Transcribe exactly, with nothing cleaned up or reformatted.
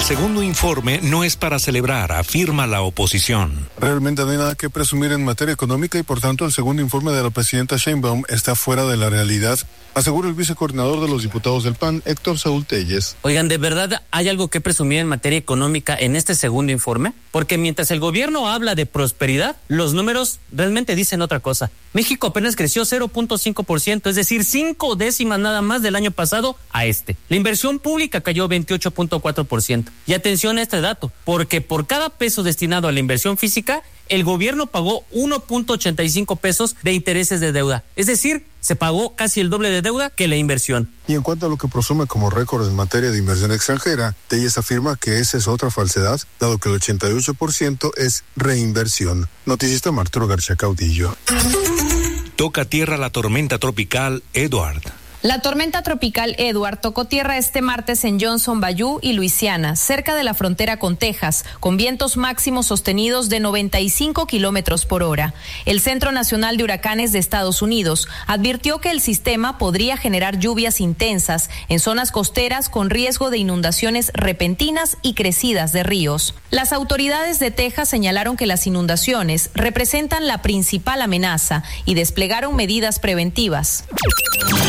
segundo informe no es para celebrar, afirma la oposición. Realmente no hay nada que presumir en materia económica y por tanto el segundo informe de la presidenta Sheinbaum está fuera de la realidad, asegura el vicecoordinador de los diputados del P A N, Héctor Saúl Telles. Oigan, ¿de verdad hay algo que presumir en materia económica en este segundo informe? Porque mientras el gobierno habla de prosperidad, los números realmente dicen otra cosa. México apenas creció cero punto cinco por ciento, es decir, cinco décimas nada más del año pasado a este. La inversión pública cayó veintiocho punto cuatro por ciento. Y atención a este dato, porque por cada peso destinado a la inversión física, el gobierno pagó uno punto ochenta y cinco pesos de intereses de deuda. Es decir, se pagó casi el doble de deuda que la inversión. Y en cuanto a lo que presume como récord en materia de inversión extranjera, Telles afirma que esa es otra falsedad, dado que el ochenta y ocho por ciento es reinversión. Noticista Arturo García Caudillo. Toca tierra la tormenta tropical Edward. La tormenta tropical Edward tocó tierra este martes en Johnson Bayou y Luisiana, cerca de la frontera con Texas, con vientos máximos sostenidos de noventa y cinco kilómetros por hora. El Centro Nacional de Huracanes de Estados Unidos advirtió que el sistema podría generar lluvias intensas en zonas costeras con riesgo de inundaciones repentinas y crecidas de ríos. Las autoridades de Texas señalaron que las inundaciones representan la principal amenaza y desplegaron medidas preventivas.